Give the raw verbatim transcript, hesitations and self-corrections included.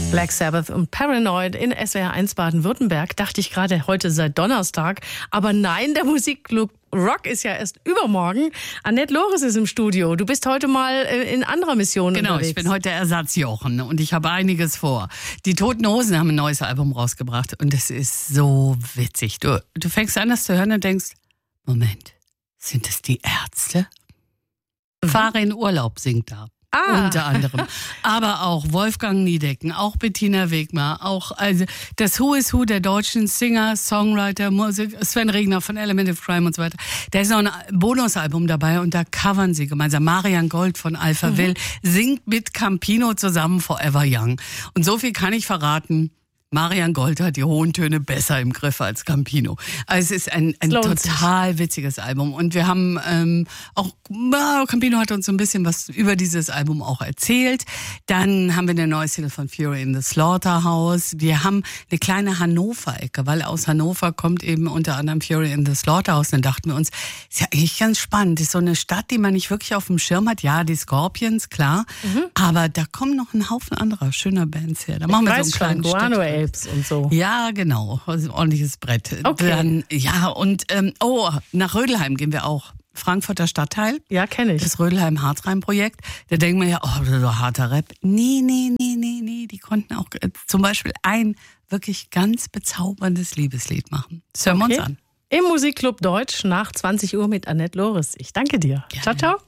Black Sabbath und Paranoid in S W R eins Baden-Württemberg. Dachte ich gerade, heute sei Donnerstag. Aber nein, der Musikclub Rock ist ja erst übermorgen. Annette Loris ist im Studio. Du bist heute mal in anderer Mission genau, unterwegs. Genau, ich bin heute der Ersatzjochen und ich habe einiges vor. Die Toten Hosen haben ein neues Album rausgebracht und es ist so witzig. Du, du fängst an, das zu hören und denkst, Moment, sind es die Ärzte? Mhm. Fahre in Urlaub singt da. Ah. Unter anderem. Aber auch Wolfgang Niedecken, auch Bettina Wegmar, auch also das Who is Who der deutschen Singer, Songwriter, Musik, Sven Regner von Element of Crime und so weiter. Da ist noch ein Bonusalbum dabei und da covern sie gemeinsam. Marian Gold von Alpha mhm. Will singt mit Campino zusammen Forever Young. Und so viel kann ich verraten. Marian Gold hat die hohen Töne besser im Griff als Campino. Also es ist ein, ein total sich. witziges Album. Und wir haben ähm, auch, äh, Campino hat uns so ein bisschen was über dieses Album auch erzählt. Dann haben wir eine neue Single von Fury in the Slaughterhouse. Wir haben eine kleine Hannover-Ecke, weil aus Hannover kommt eben unter anderem Fury in the Slaughterhouse. Dann dachten wir uns, ist ja eigentlich ganz spannend. Das ist so eine Stadt, die man nicht wirklich auf dem Schirm hat. Ja, die Scorpions, klar. Mhm. Aber da kommen noch ein Haufen anderer schöner Bands her. Da machen wir so einen kleinen Stück. Und so. Ja, genau. Ein ordentliches Brett. Okay. Dann, ja, und ähm, oh, nach Rödelheim gehen wir auch. Frankfurter Stadtteil. Ja, kenne ich. Das Rödelheim-Harzreim-Projekt. Da denkt man ja, oh, so harter Rap. Nee, nee, nee, nee, nee. Die konnten auch äh, zum Beispiel ein wirklich ganz bezauberndes Liebeslied machen. Das hören wir okay. uns an. Im Musikclub Deutsch nach zwanzig Uhr mit Annette Loris. Ich danke dir. Gerne. Ciao, ciao.